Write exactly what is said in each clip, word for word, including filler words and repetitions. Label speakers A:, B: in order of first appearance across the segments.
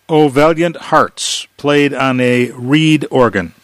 A: O Valiant Hearts, played on a reed organ.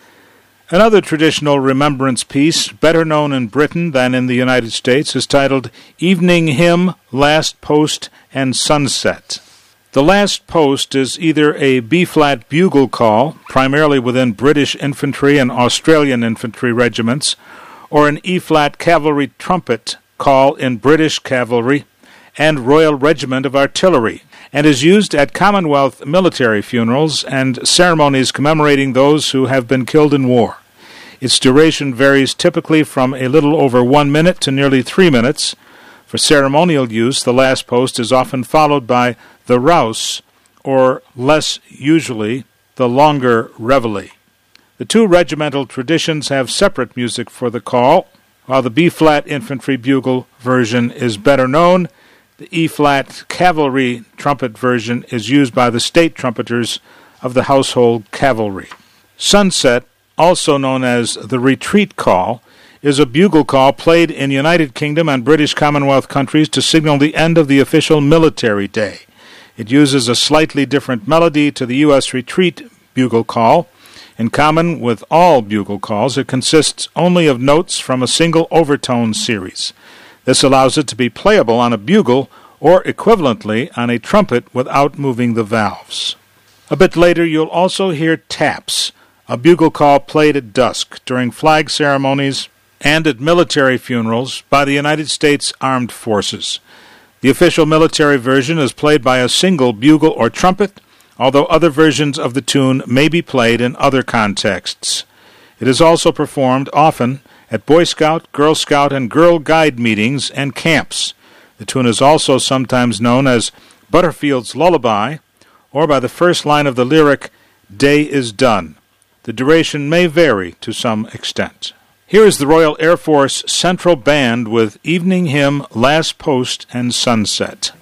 A: Another traditional remembrance piece, better known in Britain than in the United States, is titled Evening Hymn, Last Post, and Sunset. The last post is either a B-flat bugle call, primarily within British infantry and Australian infantry regiments, or an E-flat cavalry trumpet call in British cavalry and Royal Regiment of Artillery, and is used at Commonwealth military funerals and ceremonies commemorating those who have been killed in war. Its duration varies typically from a little over one minute to nearly three minutes. For ceremonial use, the last post is often followed by the rouse, or less usually, the longer reveille. The two regimental traditions have separate music for the call. While the B-flat infantry bugle version is better known, the E-flat cavalry trumpet version is used by the state trumpeters of the household cavalry. Sunset, also known as the retreat call, is a bugle call played in United Kingdom and British Commonwealth countries to signal the end of the official military day. It uses a slightly different melody to the U S retreat bugle call. In common with all bugle calls, it consists only of notes from a single overtone series. This allows it to be playable on a bugle or equivalently on a trumpet without moving the valves. A bit later, you'll also hear taps, a bugle call played at dusk during flag ceremonies and at military funerals by the United States Armed Forces. The official military version is played by a single bugle or trumpet, although other versions of the tune may be played in other contexts. It is also performed often at Boy Scout, Girl Scout, and Girl Guide meetings and camps. The tune is also sometimes known as Butterfield's Lullaby, or by the first line of the lyric, Day is Done. The duration may vary to some extent. Here is the Royal Air Force Central Band with Evening Hymn, Last Post, and Sunset.